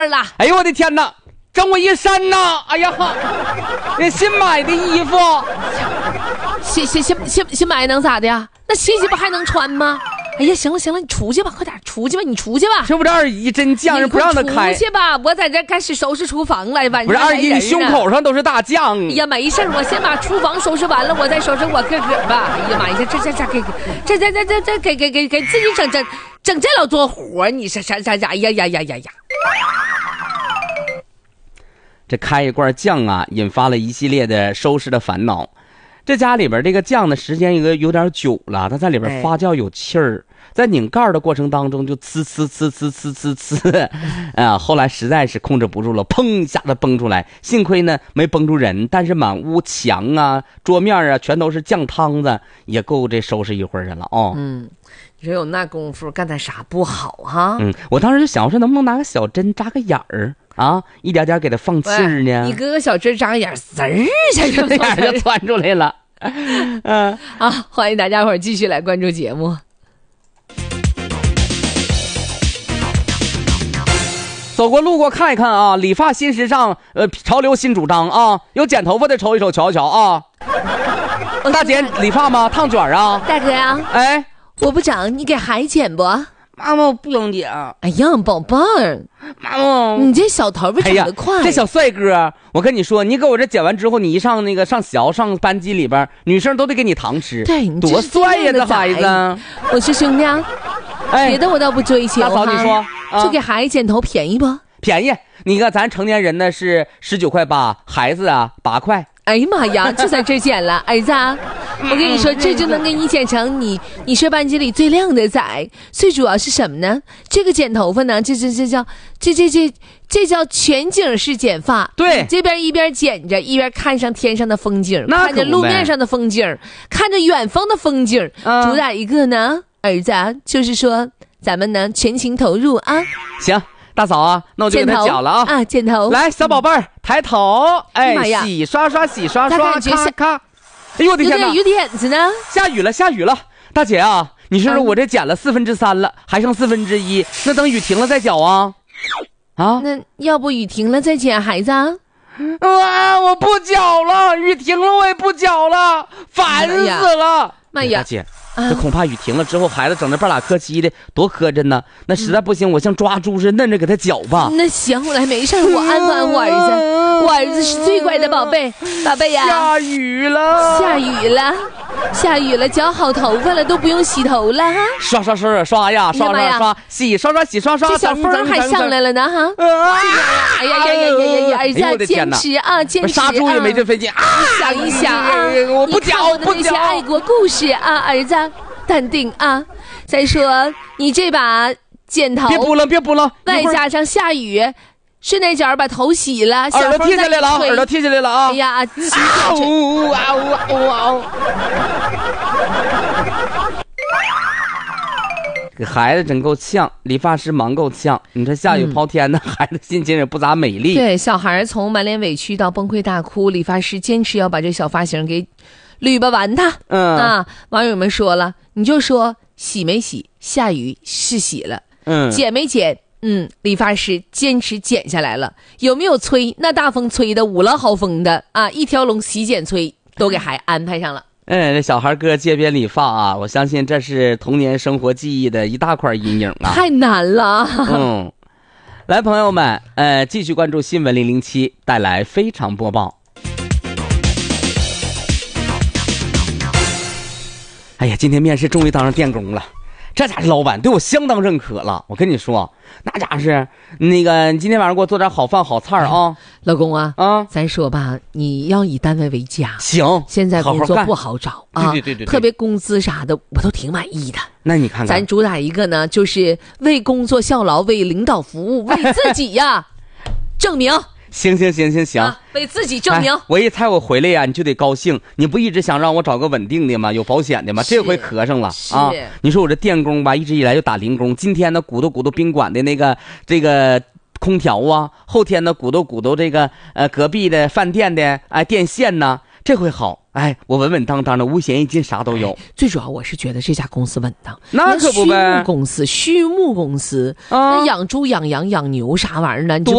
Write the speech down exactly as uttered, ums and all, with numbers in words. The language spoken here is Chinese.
了。 哎呦我的天哪，整我一身呐！哎呀，那新买的衣服， 新新新新新买能咋的呀？那新新不还能穿吗？哎呀，行了行了，你出去吧，快点出去吧，你出去吧。 这不这二姨真犟，人不让他开。 出去吧，我在这开始收拾厨房了。晚上不是二姨，你胸口上都是大酱。 哎呀，没事，我先把厨房收拾完了，我再收拾我个个吧。哎呀妈呀，这这这给这这这这这给给给给自己整整整这老多活，你这啥啥啥？哎呀呀呀呀呀！ 这开一罐酱啊，引发了一系列的收拾的烦恼。这家里边这个酱的时间有有点久了，它在里边发酵有气儿，在拧盖的过程当中就呲呲呲呲呲呲呲，啊，后来实在是控制不住了，砰一下子崩出来，幸亏呢没崩住人，但是满屋墙啊、桌面啊全都是酱汤子，也够这收拾一会儿的了哦。 嗯，你说有那功夫干点啥不好哈？ 嗯，我当时就想说，能不能拿个小针扎个眼儿啊，一点点给它放气儿呢？ 你搁个小针扎个眼，滋儿一下就眼就窜出来了。嗯啊，欢迎大家伙儿继续来关注节目。 走过路过看一看啊，理发新时尚，呃，潮流新主张啊，有剪头发的瞅一瞅瞧一瞧啊。大姐，理发吗？烫卷啊？ 大哥呀， 哎， 我不长，你给孩剪不？ 妈妈，我不用剪。 哎呀，宝贝儿， 妈妈， 你这小头发长得快。 哎、这小帅哥，我跟你说，你给我这剪完之后，你一上那个上学上班级里边，女生都得给你糖吃。 对，你多帅呀，这孩子。 我说兄弟啊，哎，别的我倒不追求。 大嫂，你说， 就给孩子剪头便宜不？ 便宜。你看咱成年人呢是十九块八，孩子啊八块。 哎呀妈呀，就在这剪了，儿子啊，我跟你说，这就能给你剪成你你是班级里最靓的仔。最主要是什么呢？这个剪头发呢，这这这叫这这这这叫全景式剪发。 对， 这边一边剪着，一边看上天上的风景， 看着路面上的风景，看着远方的风景。嗯、主打一个呢，儿子啊，就是说咱们呢全情投入啊。 行。大嫂啊，那我就给他剪了啊！ 啊，剪头！ 来，小宝贝儿、嗯，抬头，哎，洗刷刷，洗刷刷，咔咔！哎呦我的天哪！ 有点雨点子呢， 下雨了，下雨了！大姐啊，你说说我这剪了四分之三了，还剩四分之一，那等雨停了再剪啊？啊？ 那要不雨停了再剪，孩子啊？ 啊，我不剪了，雨停了我也不剪了，烦死了！ 妈呀， 大姐。这恐怕雨停了之后，孩子整那半拉磕叽的，多磕碜呢。那实在不行，我像抓猪似的嫩着给他搅吧。 那行，我来没事，我安抚安抚儿子。我儿子是最乖的宝贝，宝贝呀。 下雨了， 下雨了，下雨了，剪好头发了，都不用洗头了哈。 刷刷刷刷呀，刷刷刷，洗刷刷洗刷刷。 这小风还上来了呢哈。哎呀呀呀呀呀呀！儿子坚持啊，坚持。 杀猪也没这费劲啊！ 想一想啊， 我不讲，我不讲。那些爱国故事啊，儿子。淡定啊！再说你这把剪头， 别补了，别补了， 外加上下雨，顺带脚把头洗了， 耳朵贴下来了，耳朵贴下来了啊！ 哎呀，啊呜啊呜啊呜！给孩子真够呛，理发师忙够呛。你说下雨抛天的，嗯、孩子心情也不咋美丽。 对，小孩从满脸委屈到崩溃大哭，理发师坚持要把这小发型给捋吧完他。嗯啊，网友们说了，你就说洗没洗，下雨是洗了，嗯，剪没剪，嗯，理发师坚持剪下来了。有没有吹？那大风吹的五浪豪风的啊，一条龙洗剪吹都给孩安排上了。 嗯，这小孩哥街边理发啊，我相信这是童年生活记忆的一大块阴影啊， 太难了。 嗯，来朋友们，呃，继续关注新闻零零七带来非常播报。哎呀，今天面试终于当上电工了，这家是老板对我相当认可了。我跟你说，那家是那个，你今天晚上给我做点好饭好菜啊， 老公啊啊！ 咱说吧，你要以单位为家， 行。 现在工作不好找啊， 对对对对， 特别工资啥的我都挺满意的。 那你看看， 咱主打一个呢，就是为工作效劳，为领导服务，为自己呀证明。 行行行行行、啊， 为自己证明、哎。 我一猜我回来呀、啊，你就得高兴。你不一直想让我找个稳定的吗？有保险的吗？这回合上了啊！你说我这电工吧，一直以来就打零工。今天呢，鼓捣鼓捣宾馆的那个这个空调啊，后天呢，鼓捣鼓捣这个呃隔壁的饭店的哎、呃、电线呢。这回好， 哎，我稳稳当当的，五险一金啥都有。 最主要我是觉得这家公司稳当， 那可不呗。 畜牧公司、畜牧公司， 啊， 那养猪、养羊、养牛啥玩意儿呢？ 多